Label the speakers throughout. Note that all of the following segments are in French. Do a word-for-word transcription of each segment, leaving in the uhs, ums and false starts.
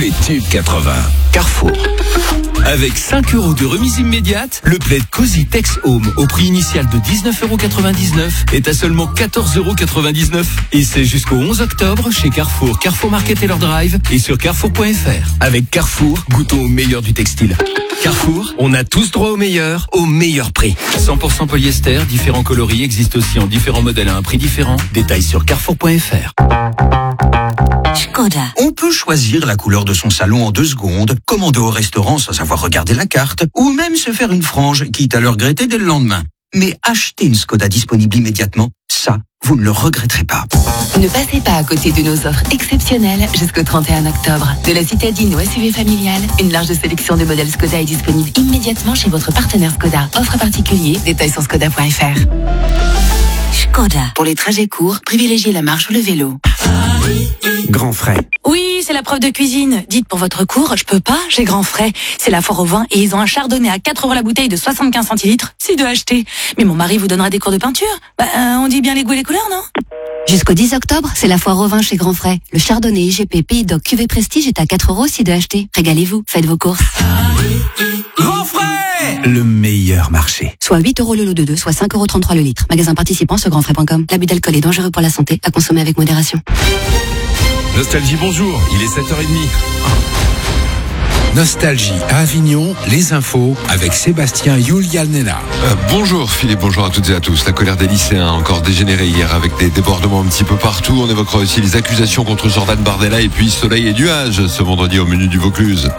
Speaker 1: les tubes quatre-vingts. Carrefour. Avec cinq euros de remise immédiate, le plaid Cozy Tex Home au prix initial de dix-neuf euros quatre-vingt-dix-neuf est à seulement quatorze euros quatre-vingt-dix-neuf. Et c'est jusqu'au onze octobre chez Carrefour, Carrefour Market Taylor Drive et sur carrefour point f r. Avec Carrefour, goûtons au meilleur du textile. Carrefour, on a tous droit au meilleur, au meilleur prix. cent pour cent polyester, différents coloris existent aussi en différents modèles à un prix différent. Détails sur carrefour point f r.
Speaker 2: Skoda. On peut choisir la couleur de son salon en deux secondes, commander au restaurant sans avoir regardé la carte, ou même se faire une frange, quitte à le regretter dès le lendemain. Mais acheter une Skoda disponible immédiatement, ça, vous ne le regretterez pas.
Speaker 3: Ne passez pas à côté de nos offres exceptionnelles jusqu'au trente et un octobre. De la citadine au S U V familial, une large sélection de modèles Skoda est disponible immédiatement chez votre partenaire Skoda. Offre particulier, détails sur skoda point f r. Skoda. Pour les trajets courts, privilégiez la marche ou le vélo.
Speaker 2: Grand frais.
Speaker 4: Oui, c'est la preuve de cuisine. Dites pour votre cours, je peux pas, j'ai Grand Frais. C'est la foire au vin et ils ont un chardonnay à quatre euros la bouteille de soixante-quinze centilitres. C'est de acheter. Mais mon mari vous donnera des cours de peinture. Bah, euh, on dit bien les goûts et les couleurs, non?
Speaker 5: Jusqu'au dix octobre, c'est la foire au vin chez Grand Frais. Le chardonnay I G P Pays d'Oc Cuvée Prestige est à quatre euros si de acheter. Régalez-vous, faites vos courses.
Speaker 1: Grand Frais, le meilleur marché.
Speaker 5: Soit huit euros le lot de deux, soit cinq euros trente-trois le litre. Magasin participant sur grand frais point com. L'abus d'alcool est dangereux pour la santé, à consommer avec modération.
Speaker 6: Nostalgie, bonjour, il est sept heures trente.
Speaker 7: Nostalgie à Avignon, les infos avec Sébastien Julianena.
Speaker 6: Euh, bonjour Philippe, bonjour à toutes et à tous. La colère des lycéens a encore dégénéré hier avec des débordements un petit peu partout. On évoquera aussi les accusations contre Jordan Bardella et puis soleil et nuages ce vendredi au menu du Vaucluse.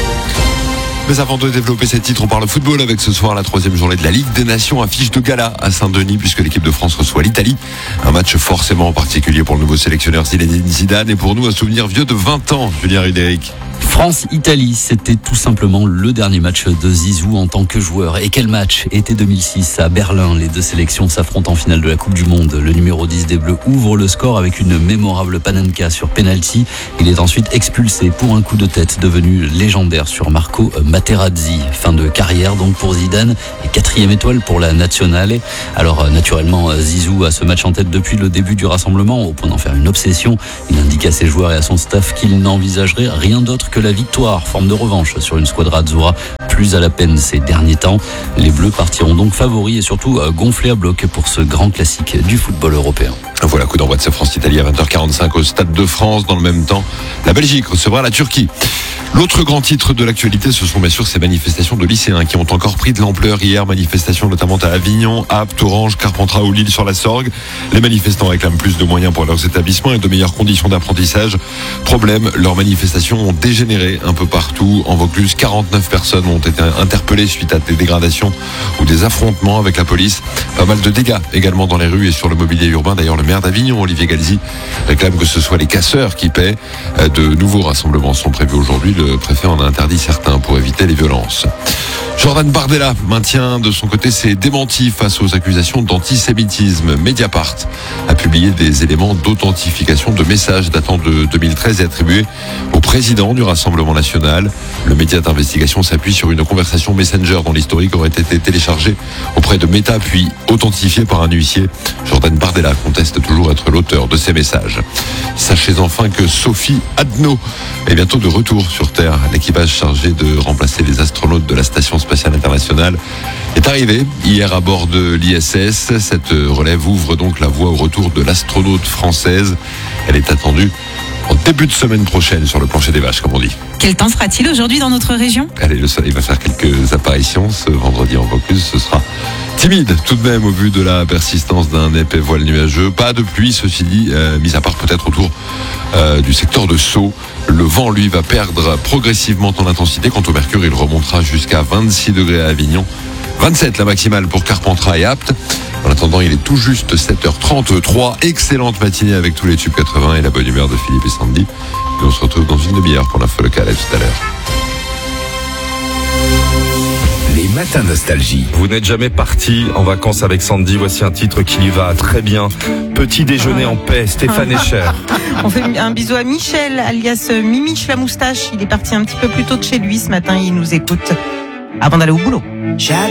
Speaker 6: Mais avant de développer ces titres, on parle football avec ce soir la troisième journée de la Ligue des Nations, affiche de gala à Saint-Denis puisque l'équipe de France reçoit l'Italie. Un match forcément particulier pour le nouveau sélectionneur Zinedine Zidane et pour nous un souvenir vieux de vingt ans, Julien Rudéric.
Speaker 8: France-Italie, c'était tout simplement le dernier match de Zizou en tant que joueur. Et quel match! Été deux mille six à Berlin, les deux sélections s'affrontent en finale de la Coupe du Monde. Le numéro dix des Bleus ouvre le score avec une mémorable Panenka sur penalty. Il est ensuite expulsé pour un coup de tête devenu légendaire sur Marco Materazzi. Fin de carrière donc pour Zidane et quatrième étoile pour la nationale. Alors naturellement, Zizou a ce match en tête depuis le début du rassemblement, au point d'en faire une obsession. Il indique à ses joueurs et à son staff qu'il n'envisagerait rien d'autre que la victoire, forme de revanche sur une squadra azzurra plus à la peine ces derniers temps. Les Bleus partiront donc favoris et surtout gonflés à bloc pour ce grand classique du football européen.
Speaker 6: Voilà, coup d'envoi de ce France-Italie à vingt heures quarante-cinq au Stade de France. Dans le même temps, la Belgique recevra la Turquie. L'autre grand titre de l'actualité, ce sont bien sûr ces manifestations de lycéens qui ont encore pris de l'ampleur hier. Manifestations notamment à Avignon, Apt, Orange, Carpentras ou Lille sur la Sorgue. Les manifestants réclament plus de moyens pour leurs établissements et de meilleures conditions d'apprentissage. Problème, leurs manifestations ont dégénéré un peu partout. En Vaucluse, quarante-neuf personnes ont été interpellées suite à des dégradations ou des affrontements avec la police. Pas mal de dégâts également dans les rues et sur le mobilier urbain. D'ailleurs, le maire d'Avignon, Olivier Galzi, réclame que ce soit les casseurs qui paient. De nouveaux rassemblements sont prévus aujourd'hui. Le préfet en a interdit certains pour éviter les violences. Jordan Bardella maintient de son côté ses démentis face aux accusations d'antisémitisme. Mediapart a publié des éléments d'authentification de messages datant de deux mille treize et attribués au président du Rassemblement national. Le média d'investigation s'appuie sur une conversation Messenger dont l'historique aurait été téléchargé auprès de Meta puis authentifié par un huissier. Jordan Bardella conteste toujours être l'auteur de ces messages. Sachez enfin que Sophie Adno est bientôt de retour sur Terre. L'équipage chargé de remplacer les astronautes de la Station spatiale internationale est arrivé hier à bord de l'I S S. Cette relève ouvre donc la voie au retour de l'astronaute française. Elle est attendue en début de semaine prochaine sur le plancher des vaches, comme on dit.
Speaker 4: Quel temps fera-t-il aujourd'hui dans notre région?
Speaker 6: Allez, le soleil va faire quelques apparitions ce vendredi en Vaucluse. Ce sera timide tout de même au vu de la persistance d'un épais voile nuageux. Pas de pluie, ceci dit, euh, mis à part peut-être autour euh, du secteur de Sceaux. Le vent, lui, va perdre progressivement en intensité. Quant au mercure, il remontera jusqu'à vingt-six degrés à Avignon. vingt-sept la maximale pour Carpentras et Apt. En attendant, il est tout juste sept heures trente-trois. Excellente matinée avec tous les tubes quatre-vingts et la bonne humeur de Philippe et Sandy. Et on se retrouve dans une demi-heure pour l'info locale. À tout à l'heure.
Speaker 1: Les matins nostalgie.
Speaker 9: Vous n'êtes jamais parti en vacances avec Sandy. Voici un titre qui lui va très bien. Petit déjeuner en paix, Stéphane Escher.
Speaker 10: On fait un bisou à Michel, alias Mimiche la moustache. Il est parti un petit peu plus tôt de chez lui ce matin. Il nous écoute avant d'aller au boulot.